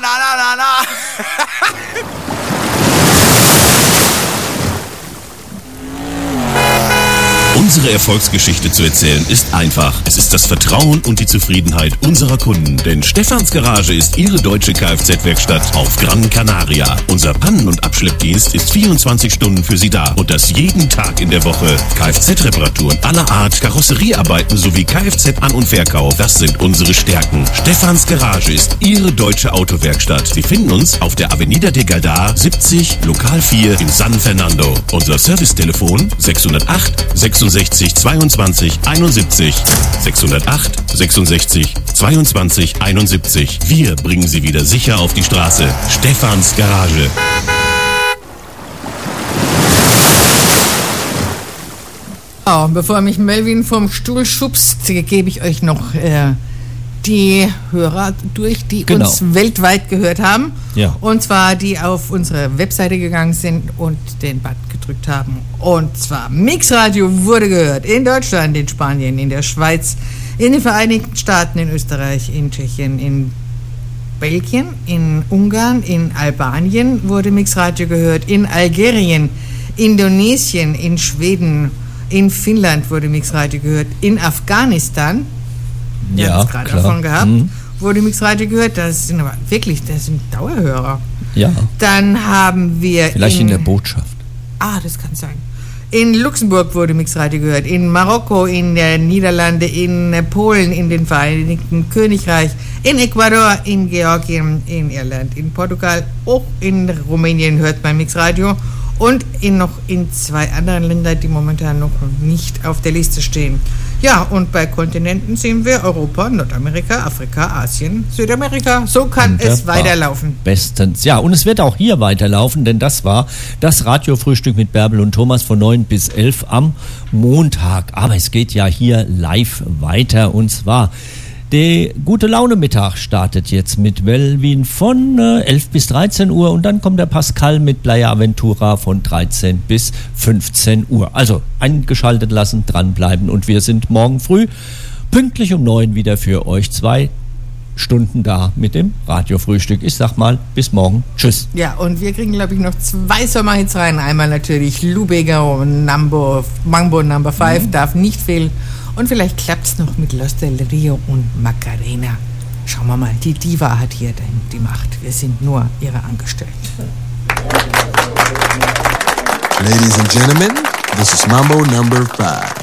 Unsere Erfolgsgeschichte zu erzählen ist einfach. Es ist das Vertrauen und die Zufriedenheit unserer Kunden. Denn Stefans Garage ist Ihre deutsche Kfz-Werkstatt auf Gran Canaria. Unser Pannen- und Abschleppdienst ist 24 Stunden für Sie da. Und das jeden Tag in der Woche. Kfz-Reparaturen aller Art, Karosseriearbeiten sowie Kfz-An- und Verkauf. Das sind unsere Stärken. Stefans Garage ist Ihre deutsche Autowerkstatt. Sie finden uns auf der Avenida de Galdar 70, Lokal 4 in San Fernando. Unser Servicetelefon 608 66 22 71 608 66 22 71. Wir bringen Sie wieder sicher auf die Straße. Stefans Garage. Oh, bevor mich Melvin vom Stuhl schubst, gebe ich euch noch die Hörer durch, die uns weltweit gehört haben. Ja. Und zwar die auf unsere Webseite gegangen sind und den Button gedrückt haben. Und zwar Mixradio wurde gehört in Deutschland, in Spanien, in der Schweiz, in den Vereinigten Staaten, in Österreich, in Tschechien, in Belgien, in Ungarn, in Albanien wurde Mixradio gehört, in Algerien, Indonesien, in Schweden, in Finnland wurde Mixradio gehört, in Afghanistan, wir haben es gerade davon gehabt, wurde Mixradio gehört, das sind Dauerhörer. Ja. Dann haben wir vielleicht in der Botschaft. Das kann sein. In Luxemburg wurde Mixradio gehört, in Marokko, in den Niederlande, in Polen, in den Vereinigten Königreich, in Ecuador, in Georgien, in Irland, in Portugal, auch in Rumänien hört man Mixradio und noch in 2 anderen Ländern, die momentan noch nicht auf der Liste stehen. Ja, und bei Kontinenten sehen wir Europa, Nordamerika, Afrika, Asien, Südamerika. So kann es weiterlaufen. Bestens. Ja, und es wird auch hier weiterlaufen, denn das war das Radiofrühstück mit Bärbel und Thomas von 9 bis 11 am Montag. Aber es geht ja hier live weiter, und zwar der Gute-Laune-Mittag startet jetzt mit Melvin von 11 bis 13 Uhr und dann kommt der Pascal mit Playa Aventura von 13 bis 15 Uhr. Also eingeschaltet lassen, dranbleiben, und wir sind morgen früh pünktlich um 9 wieder für euch 2 Stunden da mit dem Radiofrühstück. Ich sag mal, bis morgen. Tschüss. Ja, und wir kriegen, glaube ich, noch 2 Sommerhits rein. Einmal natürlich Lubega und Mambo Number 5, darf nicht fehlen. Und vielleicht klappt es noch mit Los del Rio und Macarena. Schauen wir mal, die Diva hat hier die Macht. Wir sind nur ihre Angestellten. Ladies and gentlemen, this is Mambo Number 5.